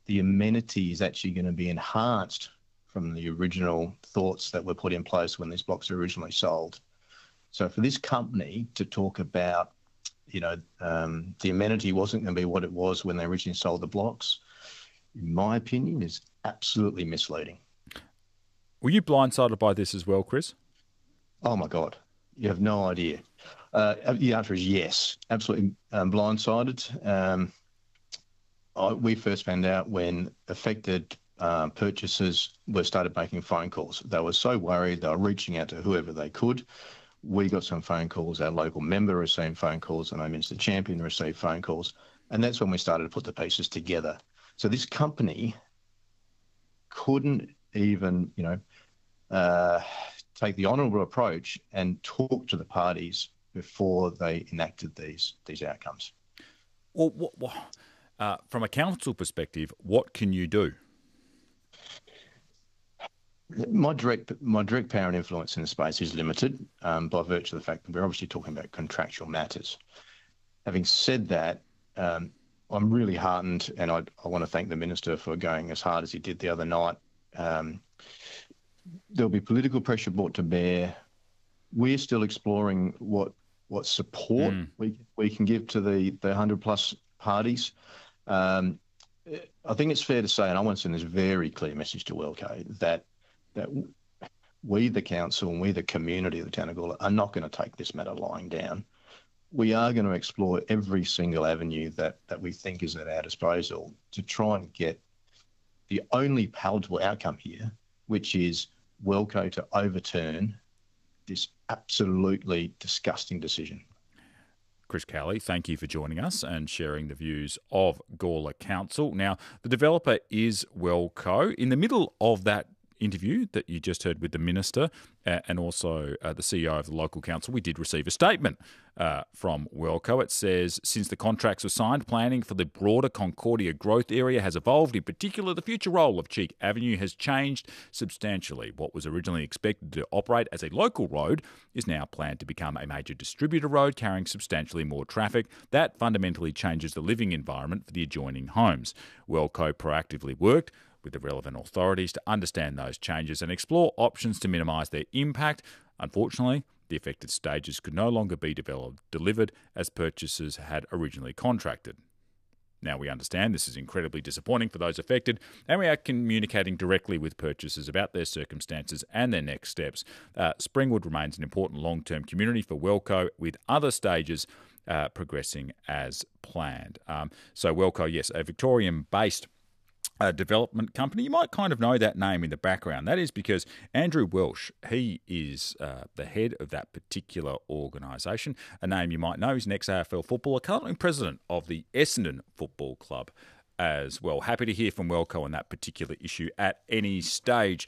the amenity is actually going to be enhanced from the original thoughts that were put in place when these blocks were originally sold. So for this company to talk about, the amenity wasn't going to be what it was when they originally sold the blocks, in my opinion, is absolutely misleading. Were you blindsided by this as well, Chris? Oh, my God. You have no idea. The answer is yes, absolutely blindsided. We first found out when affected purchasers started making phone calls. They were so worried, they were reaching out to whoever they could. We got some phone calls. Our local member received phone calls, and our Minister Champion received phone calls. And that's when we started to put the pieces together. So this company couldn't even, take the honourable approach and talk to the parties before they enacted these outcomes. Well, from a council perspective, what can you do? My direct power and influence in the space is limited by virtue of the fact that we're obviously talking about contractual matters. Having said that, I'm really heartened, and I want to thank the Minister for going as hard as he did the other night. There'll be political pressure brought to bear. We're still exploring what support we can give to the 100+ parties. I think it's fair to say, and I want to send this very clear message to Wellco, that we, the council, and we, the community of the town of Gawler, are not going to take this matter lying down. We are going to explore every single avenue that we think is at our disposal to try and get the only palatable outcome here, which is Wellco to overturn this absolutely disgusting decision. Chris Cowley, thank you for joining us and sharing the views of Gawler Council. Now, the developer is Wellco. In the middle of that interview that you just heard with the Minister and also the CEO of the local council, we did receive a statement from Wellco. It says, since the contracts were signed, planning for the broader Concordia growth area has evolved. In particular, the future role of Cheek Avenue has changed substantially. What was originally expected to operate as a local road is now planned to become a major distributor road carrying substantially more traffic. That fundamentally changes the living environment for the adjoining homes. Wellco proactively worked with the relevant authorities to understand those changes and explore options to minimise their impact. Unfortunately, the affected stages could no longer be delivered as purchasers had originally contracted. Now, we understand this is incredibly disappointing for those affected, and we are communicating directly with purchasers about their circumstances and their next steps. Springwood remains an important long-term community for Wellco, with other stages progressing as planned. So Wellco, yes, a Victorian-based development company. You might kind of know that name in the background. That is because Andrew Welsh, he is the head of that particular organisation. A name you might know. He's an ex-AFL footballer, currently president of the Essendon Football Club as well. Happy to hear from Wellco on that particular issue at any stage.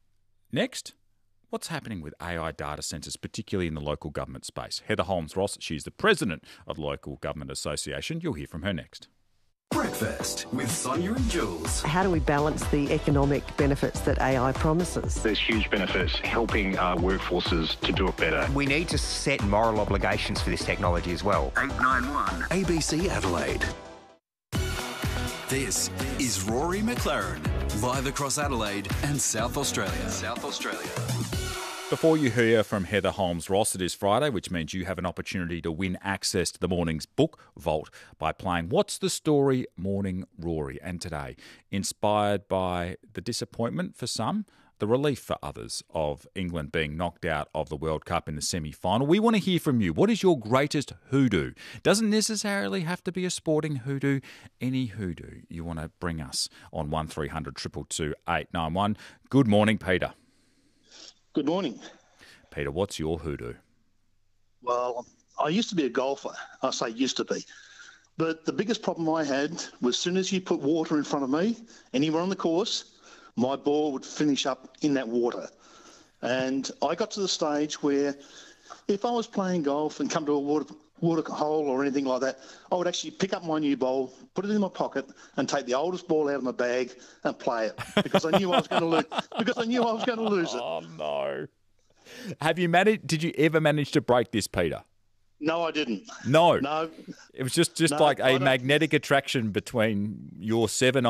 Next, what's happening with AI data centres, particularly in the local government space? Heather Holmes-Ross, she's the president of the Local Government Association. You'll hear from her next. Breakfast with Sonia and Jules. How do we balance the economic benefits that AI promises? There's huge benefits helping our workforces to do it better. We need to set moral obligations for this technology as well. 891 ABC Adelaide. This is Rory McLaren, live across Adelaide and South Australia. Before you hear from Heather Holmes-Ross, it is Friday, which means you have an opportunity to win access to the morning's book vault by playing What's the Story Morning Rory. And today, inspired by the disappointment for some, the relief for others of England being knocked out of the World Cup in the semi-final, we want to hear from you. What is your greatest hoodoo? Doesn't necessarily have to be a sporting hoodoo. Any hoodoo you want to bring us on 1300 222 891. Good morning, Peter. Good morning. Peter, what's your hoodoo? Well, I used to be a golfer. I say used to be. But the biggest problem I had was as soon as you put water in front of me, anywhere on the course, my ball would finish up in that water. And I got to the stage where if I was playing golf and come to a water hole or anything like that, I would actually pick up my new ball, put it in my pocket, and take the oldest ball out of my bag and play it because I knew I was going to lose. Because I knew I was going to lose it. Oh no! Did you ever manage to break this, Peter? No, I didn't. No. No. It was just like a magnetic attraction between your 7